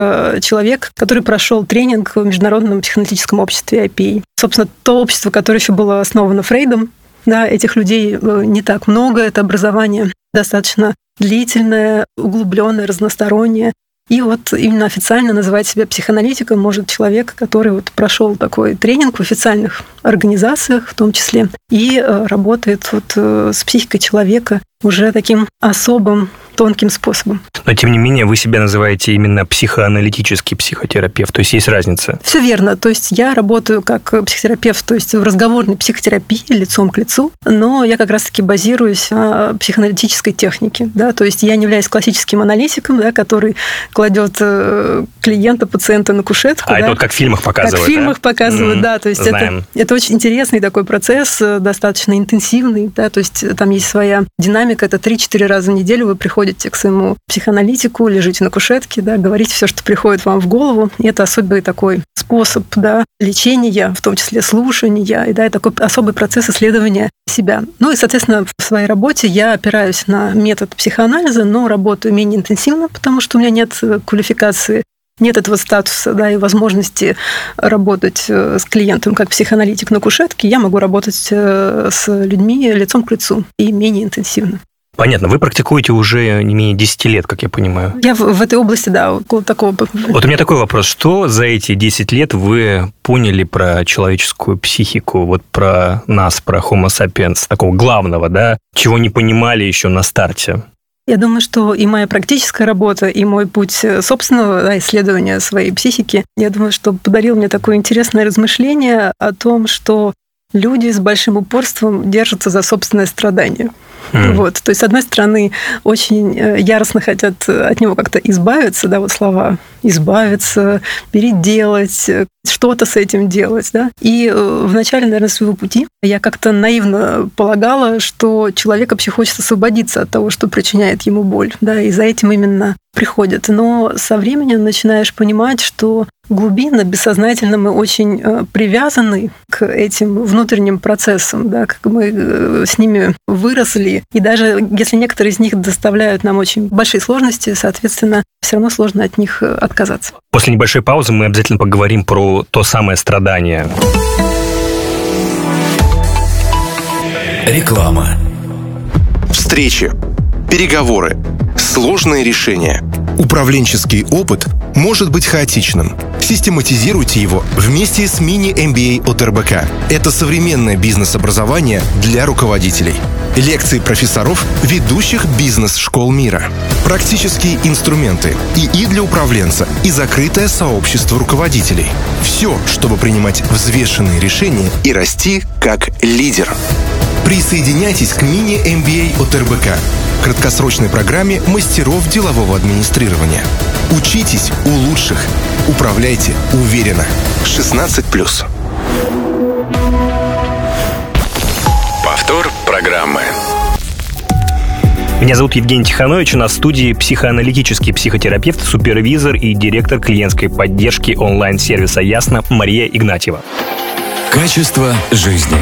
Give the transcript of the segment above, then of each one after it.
человек, который прошел тренинг в Международном психоаналитическом обществе IPA. Собственно, то общество, которое еще было основано Фрейдом. Да, этих людей не так много, это образование достаточно длительное, углубленное, разностороннее. И вот именно официально называть себя психоаналитиком может человек, который вот прошел такой тренинг в официальных организациях в том числе и работает вот с психикой человека уже таким особым, тонким способом. Но, тем не менее, вы себя называете именно психоаналитический психотерапевт, то есть есть разница? Все верно. То есть я работаю как психотерапевт, то есть в разговорной психотерапии, лицом к лицу, но я как раз-таки базируюсь на психоаналитической технике. Да? То есть я не являюсь классическим аналитиком, да, который кладет клиента, пациента на кушетку. А да? Это вот как в фильмах показывают, как в фильмах показывают, да. То есть это очень интересный такой процесс, достаточно интенсивный, да, то есть там есть своя динамика, это 3-4 раза в неделю вы приходите к своему психоаналитику, лежите на кушетке, да, говорите все, что приходит вам в голову. И это особый такой способ, да, лечения, в том числе слушания, и да, и такой особый процесс исследования себя. Ну и, соответственно, в своей работе я опираюсь на метод психоанализа, но работаю менее интенсивно, потому что у меня нет квалификации, нет этого статуса, да, и возможности работать с клиентом как психоаналитик на кушетке. Я могу работать с людьми лицом к лицу и менее интенсивно. Понятно. Вы практикуете уже не менее 10 лет, как я понимаю. Я в этой области, да, около такого. Вот у меня такой вопрос. Что за эти 10 лет вы поняли про человеческую психику, вот про нас, про Homo sapiens, такого главного, да, чего не понимали еще на старте? Я думаю, что и моя практическая работа, и мой путь собственного исследования своей психики, я думаю, что подарил мне такое интересное размышление о том, что люди с большим упорством держатся за собственное страдание. Вот. То есть, с одной стороны, очень яростно хотят от него как-то избавиться, да, вот слова «избавиться», «переделать», что-то с этим делать, да. И в начале, наверное, своего пути я как-то наивно полагала, что человек вообще хочет освободиться от того, что причиняет ему боль, да, и за этим именно приходят. Но со временем начинаешь понимать, что глубинно, бессознательно мы очень привязаны к этим внутренним процессам, да, как мы с ними выросли. И даже если некоторые из них доставляют нам очень большие сложности, соответственно, все равно сложно от них отказаться. После небольшой паузы мы обязательно поговорим про то самое страдание. Реклама. Встречи, переговоры, сложные решения. Управленческий опыт может быть хаотичным. Систематизируйте его вместе с мини-MBA от РБК. Это современное бизнес-образование для руководителей. Лекции профессоров ведущих бизнес-школ мира. Практические инструменты ИИ для управленца и закрытое сообщество руководителей. Все, чтобы принимать взвешенные решения и расти как лидер. Присоединяйтесь к мини-MBA от РБК, краткосрочной программе мастеров делового администрирования. Учитесь у лучших. Управляйте уверенно. 16+. Повтор программы. Меня зовут Евгений Тиханович, у нас в студии психоаналитический психотерапевт, супервизор и директор клиентской поддержки онлайн-сервиса «Ясно» Мария Игнатьева. Качество жизни.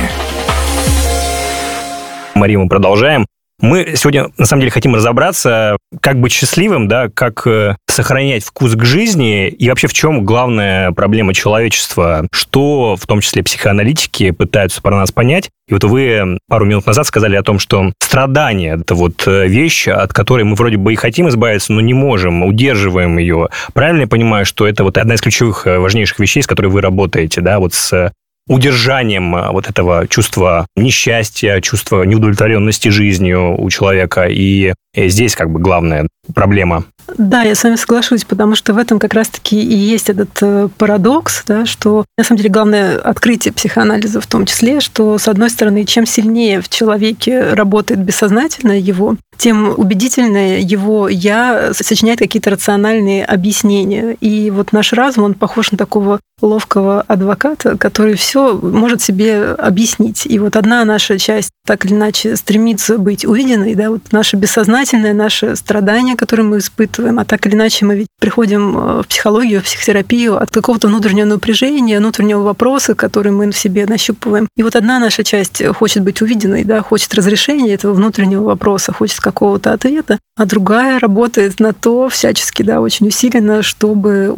Мария, мы продолжаем. Мы сегодня, на самом деле, хотим разобраться, как быть счастливым, да, как сохранять вкус к жизни и вообще в чем главная проблема человечества, что в том числе психоаналитики пытаются про нас понять. И вот вы пару минут назад сказали о том, что страдание – это вот вещь, от которой мы вроде бы и хотим избавиться, но не можем, удерживаем ее. Правильно я понимаю, что это вот одна из ключевых, важнейших вещей, с которой вы работаете, да, вот с удержанием вот этого чувства несчастья, чувства неудовлетворенности жизнью у человека. И здесь как бы главная проблема. Да, я с вами соглашусь, потому что в этом как раз-таки и есть этот парадокс, да, что на самом деле главное открытие психоанализа в том числе, что, с одной стороны, чем сильнее в человеке работает бессознательное его, тем убедительнее его «я» сочиняет какие-то рациональные объяснения. И вот наш разум, он похож на такого ловкого адвоката, который все может себе объяснить. И вот одна наша часть так или иначе стремится быть увиденной, да, вот наше бессознательное, наше страдание, которое мы испытываем, а так или иначе мы ведь приходим в психологию, в психотерапию от какого-то внутреннего напряжения, внутреннего вопроса, который мы в себе нащупываем. И вот одна наша часть хочет быть увиденной, да, хочет разрешения этого внутреннего вопроса, хочет какого-то ответа, а другая работает на то всячески, да, очень усиленно, чтобы